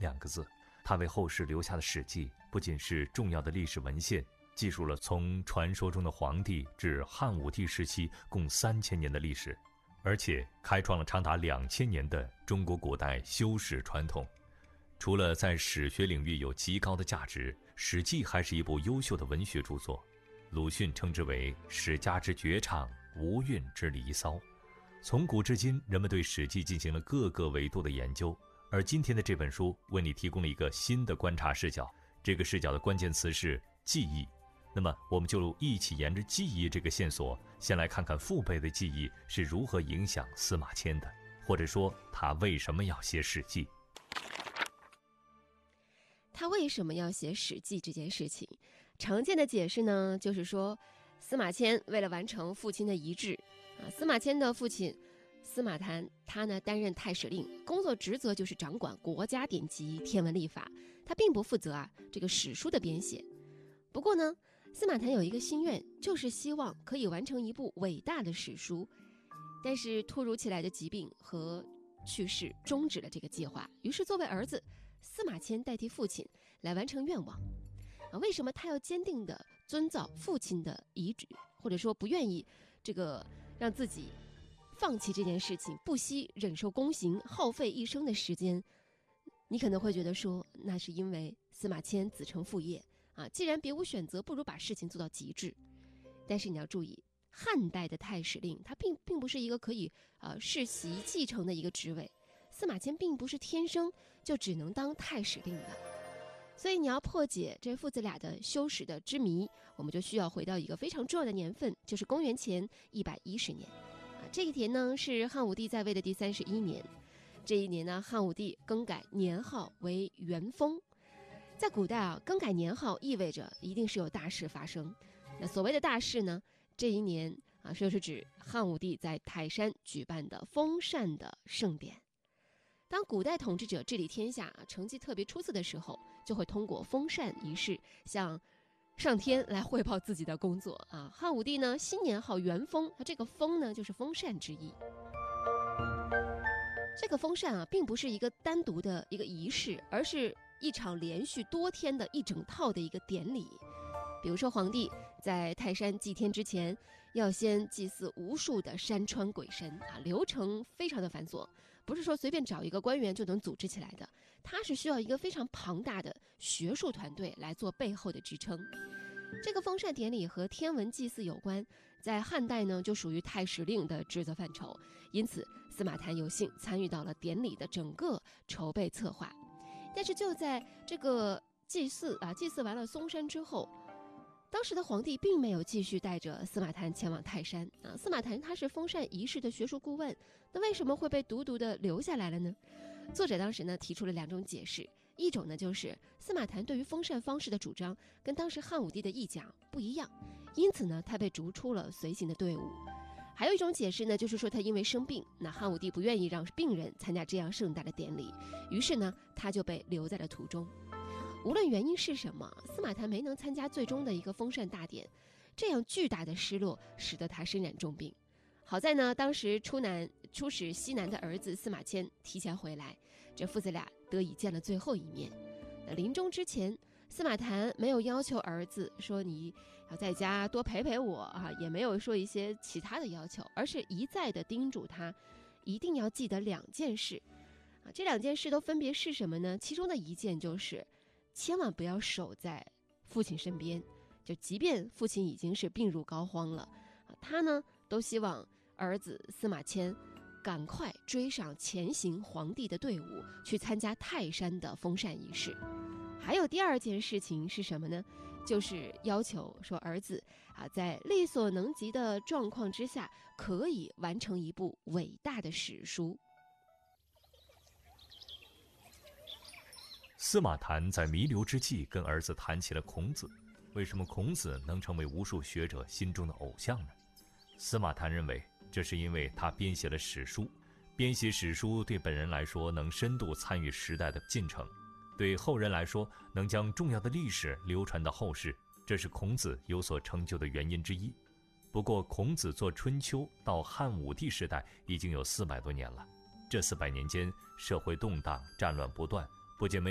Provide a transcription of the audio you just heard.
2个字。他为后世留下的《史记》不仅是重要的历史文献，记述了从传说中的黄帝至汉武帝时期共3000年的历史，而且开创了长达2000年的中国古代修史传统。除了在史学领域有极高的价值，《史记》还是一部优秀的文学著作。鲁迅称之为史家之绝唱，无韵之离骚。从古至今，人们对《史记》进行了各个维度的研究，而今天的这本书为你提供了一个新的观察视角，这个视角的关键词是记忆。那么我们就一起沿着记忆这个线索，先来看看父辈的记忆是如何影响司马迁的，或者说他为什么要写《史记》。 他为什么要写《史记》这件事情，常见的解释呢，就是说司马迁为了完成父亲的遗志司马迁的父亲司马谈，他呢担任太史令，工作职责就是掌管国家典籍、天文历法，他并不负责这个史书的编写。不过呢，司马谈有一个心愿，就是希望可以完成一部伟大的史书，但是突如其来的疾病和去世终止了这个计划。于是作为儿子，司马迁代替父亲来完成愿望为什么他要坚定地遵照父亲的遗旨，或者说不愿意这个让自己放弃这件事情，不惜忍受宫刑，耗费一生的时间？你可能会觉得说，那是因为司马迁子承父业既然别无选择，不如把事情做到极致。但是你要注意，汉代的太史令他并不是一个可以世袭继承的一个职位，司马迁并不是天生就只能当太史令的。所以你要破解这父子俩的修史的之谜，我们就需要回到一个非常重要的年份，就是公元前110年这一年呢是汉武帝在位的第31年。这一年呢，汉武帝更改年号为元封。在古代更改年号意味着一定是有大事发生。那所谓的大事呢，这一年就是指汉武帝在泰山举办的封禅的盛典。当古代统治者治理天下成绩特别出色的时候，就会通过封禅仪式向上天来汇报自己的工作汉武帝呢，新年号元封，这个封呢就是封禅之意。这个封禅并不是一个单独的一个仪式，而是一场连续多天的一整套的一个典礼。比如说皇帝在泰山祭天之前，要先祭祀无数的山川鬼神流程非常的繁琐，不是说随便找一个官员就能组织起来的，它是需要一个非常庞大的学术团队来做背后的支撑。这个封禅典礼和天文祭祀有关，在汉代呢就属于太史令的职责范畴，因此司马谈有幸参与到了典礼的整个筹备策划。但是就在这个祭祀完了嵩山之后，当时的皇帝并没有继续带着司马谈前往泰山司马谈他是封禅仪式的学术顾问，那为什么会被独独的留下来了呢？作者当时呢提出了2种解释，一种呢就是司马谈对于封禅方式的主张跟当时汉武帝的意讲不一样，因此呢他被逐出了随行的队伍。还有一种解释呢，就是说他因为生病，那汉武帝不愿意让病人参加这样盛大的典礼，于是呢他就被留在了途中。无论原因是什么，司马谈没能参加最终的一个封禅大典，这样巨大的失落使得他身染重病。好在呢，当时出使西南的儿子司马迁提前回来，这父子俩得以见了最后一面。那临终之前，司马谈没有要求儿子说你要在家多陪陪我也没有说一些其他的要求，而是一再的叮嘱他一定要记得2件事这2件事都分别是什么呢？其中的一件就是千万不要守在父亲身边，就即便父亲已经是病入膏肓了他呢都希望儿子司马迁赶快追上前行皇帝的队伍，去参加泰山的封禅仪式。还有第2件事情是什么呢？就是要求说儿子在力所能及的状况之下，可以完成一部伟大的史书。 司马谈在弥留之际跟儿子谈起了孔子。为什么孔子能成为无数学者心中的偶像呢？司马谈认为，这是因为他编写了史书。编写史书对本人来说能深度参与时代的进程，对后人来说能将重要的历史流传到后世，这是孔子有所成就的原因之一。不过孔子做春秋到汉武帝时代已经有400多年了，这400年间社会动荡，战乱不断，不仅没